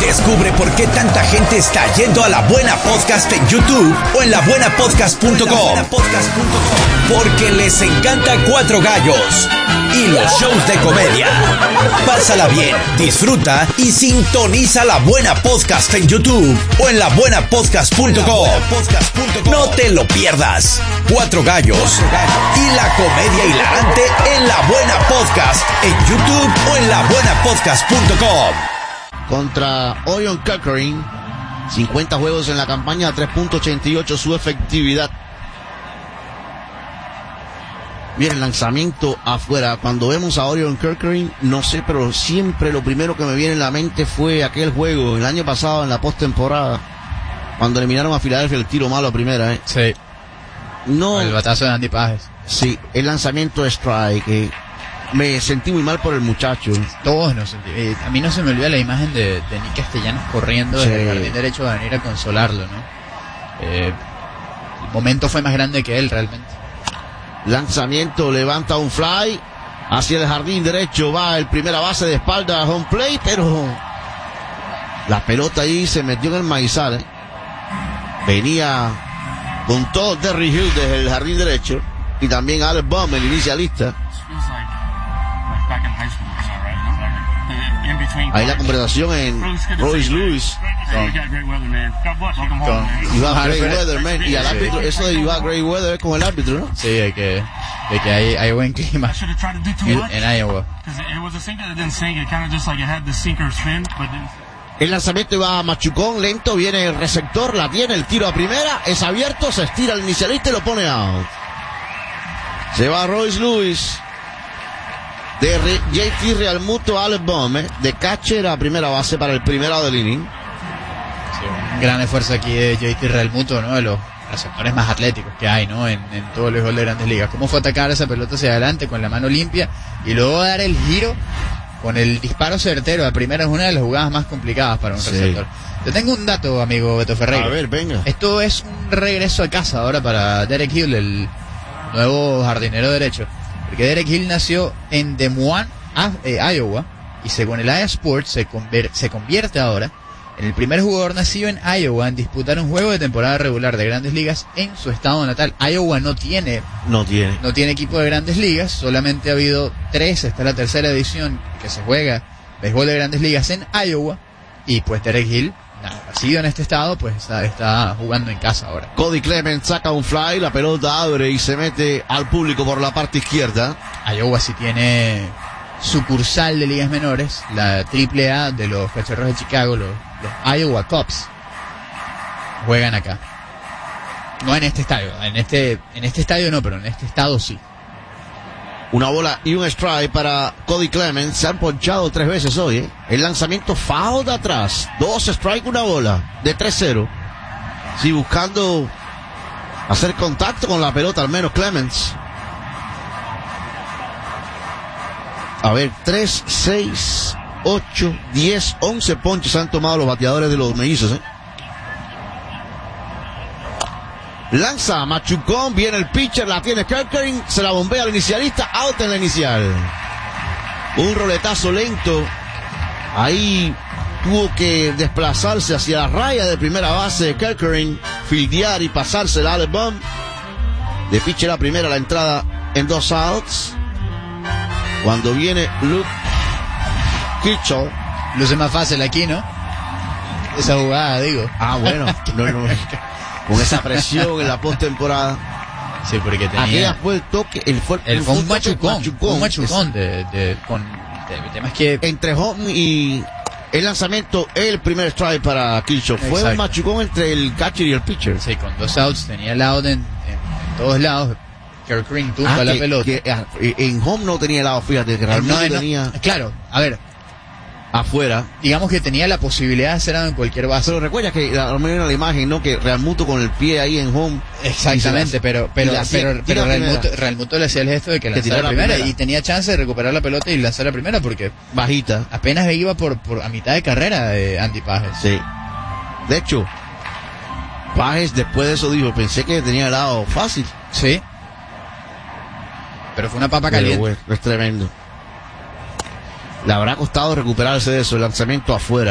Descubre por qué tanta gente está yendo a La Buena Podcast en YouTube o en labuenapodcast.com. Porque les encanta Cuatro Gallos y los shows de comedia. Pásala bien, disfruta y sintoniza La Buena Podcast en YouTube o en labuenapodcast.com. No te lo pierdas. Cuatro Gallos y la comedia hilarante en La Buena Podcast en YouTube o en labuenapodcast.com. Contra Orion Corcoran, 50 juegos en la campaña, 3.88 su efectividad. Bien, el lanzamiento afuera. Cuando vemos a Orion Corcoran, no sé, pero siempre lo primero que me viene en la mente fue aquel juego el año pasado en la postemporada, cuando eliminaron a Filadelfia el tiro malo a primera, Sí. No. El batazo de Andy Pages. Sí, el lanzamiento de strike. Me sentí muy mal por el muchacho. Todos nos sentimos. A mí no se me olvida la imagen de Nick Castellanos corriendo desde el jardín derecho a venir a consolarlo, ¿no? El momento fue más grande que él realmente. Lanzamiento, levanta un fly hacia el jardín derecho, va el primera base de espalda a home plate, pero la pelota ahí se metió en el maizal. Venía con todo Derry Hill desde el jardín derecho y también Alex Bohm, el inicialista. Ahí la conversación en Royce Lewis con You Have Great Weather, man. Y al árbitro, eso de You Have Great Weather es con el árbitro, ¿no? Sí, de que hay buen clima en Iowa. El lanzamiento va a Machucón, lento, viene el receptor, la tiene, el tiro a primera, es abierto, se estira el inicialista y lo pone out. Se va Royce Lewis. De JT Realmuto a Alex Bohm, de catcher a primera base para el primer out del inning. Sí, un gran esfuerzo aquí de JT Realmuto, ¿no? De los receptores más atléticos que hay, ¿no? En todo el béisbol de Grandes Ligas. Cómo fue atacar esa pelota hacia adelante con la mano limpia y luego dar el giro con el disparo certero a primera. Es una de las jugadas más complicadas para un receptor. Te tengo un dato, amigo Beto Ferreira. A ver, venga. Esto es un regreso a casa ahora para Derek Hill, el nuevo jardinero derecho. Porque Derek Hill nació en Des Moines, Iowa, y según el Iowa Sports se convierte ahora en el primer jugador nacido en Iowa en disputar un juego de temporada regular de Grandes Ligas en su estado natal. Iowa no tiene equipo de Grandes Ligas, solamente ha habido 3, esta es la tercera edición que se juega béisbol de Grandes Ligas en Iowa, y pues Derek Hill, nacido en este estado, pues está jugando en casa ahora. Cody Clemens saca un fly, la pelota abre y se mete al público por la parte izquierda. Iowa sí tiene sucursal de ligas menores, la AAA de los Cachorros de Chicago, los Iowa Cubs juegan acá. No en este estadio, en este estadio no, pero en este estado sí. Una bola y un strike para Cody Clemens. Se han ponchado 3 veces hoy, El lanzamiento foul de atrás. 2 strikes, una bola. De 3-0. Sí, buscando hacer contacto con la pelota, al menos Clemens. A ver, 3, 6, 8, 10, 11 ponches han tomado los bateadores de los mellizos, Lanza Machucón, viene el pitcher, la tiene Corcoran, se la bombea al inicialista, out en la inicial. Un roletazo lento. Ahí tuvo que desplazarse hacia la raya de primera base de Corcoran, fildear y pasársela a Alex Bohm. De pitcher a primera, la entrada en 2 outs. Cuando viene Luke Kitchell. Luce más fácil aquí, ¿no? Esa jugada, digo. Ah, bueno. No. Con esa presión en la postemporada. Sí, porque tenía... Aquella fue el toque, fue un machucón. Un machucón con temas que... Entre home y el lanzamiento, el primer strike para Kitchell. Fue un machucón entre el catcher y el pitcher. Sí, con 2 outs, tenía el out en todos lados. Corcoran tumba la pelota. En home no tenía el lado, fíjate, que realmente tenía... Claro, a ver... Afuera. Digamos que tenía la posibilidad de hacer algo en cualquier base. Pero recuerda que la imagen, ¿no? Que Realmuto con el pie ahí en home. Exactamente, pero Realmuto le hacía el gesto de que lanzara la primera y tenía chance de recuperar la pelota y lanzar la primera porque bajita. Apenas iba por a mitad de carrera de Andy Pages. Sí. De hecho, Pages después de eso dijo, pensé que tenía el lado fácil. Sí. Pero fue una papa caliente. Bueno, es tremendo. Le habrá costado recuperarse de eso, el lanzamiento afuera.